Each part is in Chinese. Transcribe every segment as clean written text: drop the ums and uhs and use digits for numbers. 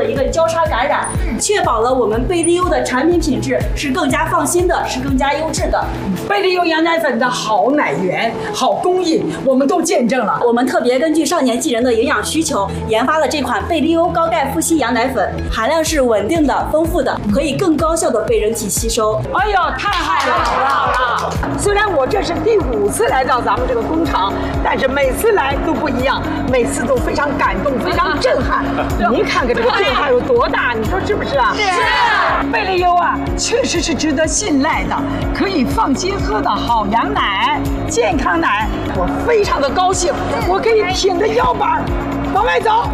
的一个交叉感染，确保了我们贝利优的产品品质是更加放心的，是更加优质的。 贝利优羊奶粉的好奶源、好工艺，我们都见证了。 我们特别根据少年纪人的营养需求，研发了这款贝利优高钙富硒羊奶粉，含量是稳定的、丰富的，可以更高效的被人体吸收。 哎呦，太好了！虽然我这是第5次来到咱们这个工厂，但是每次来都不一样，每次都非常感动，非常震撼。您看看这个变化有多大，你说是不是啊？是。贝利优啊，确实是值得信赖的，可以放心喝的好羊奶、健康奶。我非常的高兴，我可以挺着腰板往外走。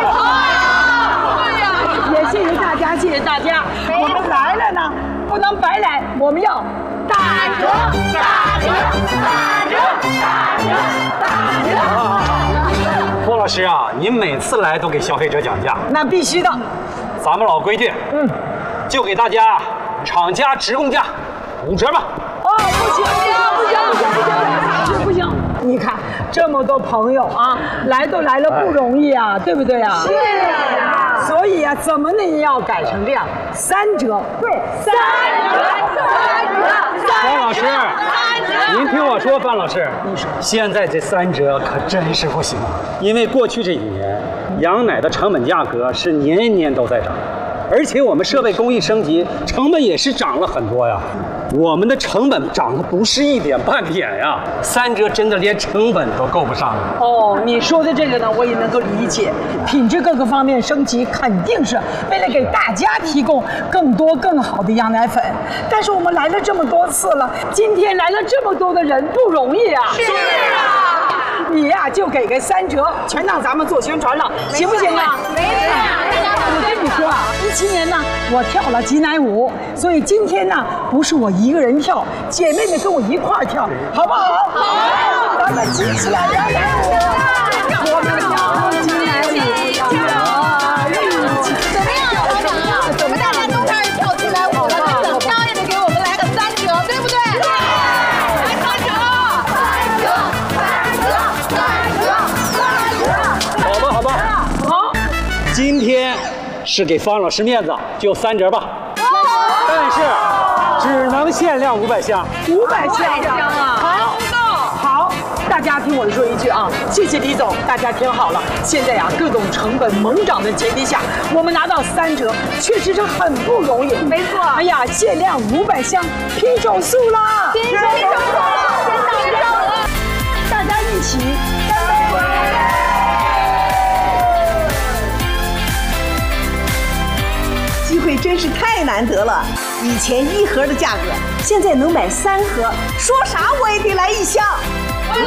也谢谢大家，谢谢大家。我们来了呢，不能白来，我们要打折，打折，打折，打折，打折。 郭老师啊，您每次来都给消费者讲价， 那必须的。 咱们老规矩，就给大家厂家直供价5折吧。 哦，不行，不行！你看这么多朋友啊，来都来了不容易啊，对不对啊？是啊。所以啊，怎么能要改成这样？3折，对，3折。 范老师，您听我说，范老师，现在这3折可真是不行，因为过去这几年，羊奶的成本价格是年年都在涨。而且我们设备工艺升级，成本也是涨了很多呀。我们的成本涨的不是一点半点呀，3折真的连成本都够不上了。 哦，你说的这个呢，我也能够理解。品质各个方面升级，肯定是为了给大家提供更多更好的羊奶粉。但是我们来了这么多次了，今天来了这么多的人，不容易啊。是啊。你呀，就给个3折，全让咱们做宣传了，行不行啊？没事。我跟你说啊，17年呢，我跳了挤奶舞，所以今天呢，不是我一个人跳，姐妹们跟我一块儿跳，好不好？好，咱们举起来，来，我们跳挤奶舞， 怎么样，老板啊？我们大家都开始跳挤奶舞了，那怎么着也得给我们来个3折，对不对？对，来3折， 好吧。 好， 今天是给方老师面子，就3折吧。但是只能限量500箱。 500箱啊！好，大家听我说一句啊，谢谢李总，大家听好了。现在呀，各种成本猛涨的前提下，我们拿到3折，确实是很不容易。 没错。 哎呀，限量500箱，拼手速啦！ 拼手速， 大家一起干杯！ 机会真是太难得了，以前1盒的价格，现在能买3盒，说啥我也得来1箱。对，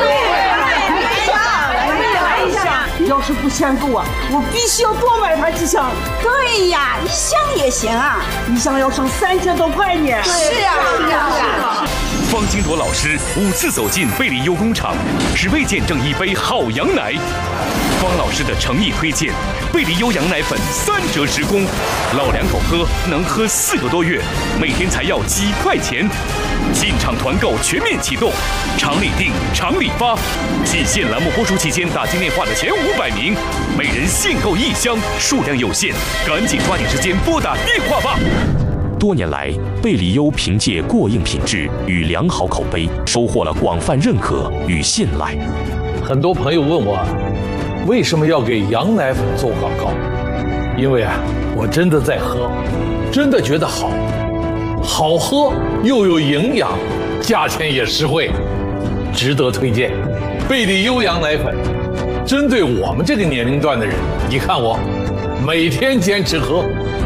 来一箱。 要是不嫌够啊，我必须要多买它几箱。 对呀，1箱也行啊，1箱要省3千多块呢。 是呀。 方金铎老师5次走进贝利优工厂，只为见证一杯好羊奶。方老师的诚意推荐，贝利优羊奶粉3折直供，老两口喝能喝4个多月，每天才要几块钱。进场团购全面启动，厂里订，厂里发。仅限栏目播出期间打进电话的前500名，每人限购1箱，数量有限，赶紧抓紧时间拨打电话吧。 多年来，贝利优凭借过硬品质与良好口碑，收获了广泛认可与信赖。 很多朋友问我，为什么要给羊奶粉做广告？因为啊，我真的在喝，真的觉得好，好喝又有营养，价钱也实惠，值得推荐。贝利优羊奶粉，针对我们这个年龄段的人，你看我每天坚持喝。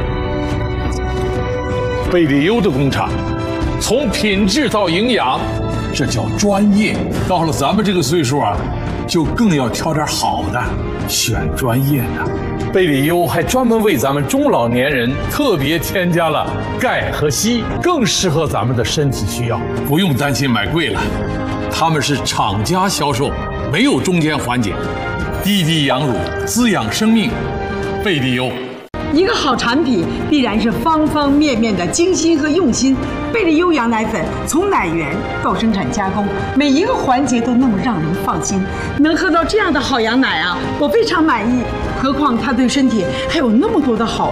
贝利优的工厂，从品质到营养，这叫专业。到了咱们这个岁数啊，就更要挑点好的，选专业的。贝利优还专门为咱们中老年人特别添加了钙和硒，更适合咱们的身体需要，不用担心买贵了。他们是厂家销售，没有中间环节，滴滴养乳，滋养生命。贝利优。 一个好产品必然是方方面面的精心和用心。贝利优羊奶粉从奶源到生产加工，每一个环节都那么让人放心。能喝到这样的好羊奶啊，我非常满意。何况它对身体还有那么多的好